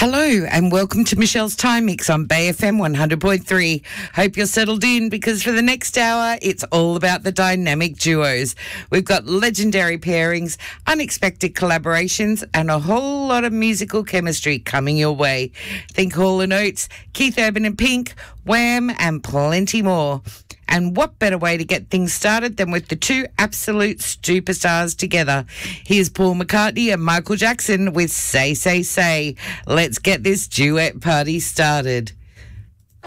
Hello and welcome to Michelle's Time Mix on Bay FM 100.3. Hope you're settled in because for the next hour, it's all about the dynamic duos. We've got legendary pairings, unexpected collaborations and a whole lot of musical chemistry coming your way. Think Hall & Oates, Keith Urban and Pink, Wham and plenty more. And what better way to get things started than with the two absolute superstars together. Here's Paul McCartney and Michael Jackson with Say, Say, Say. Let's get this duet party started.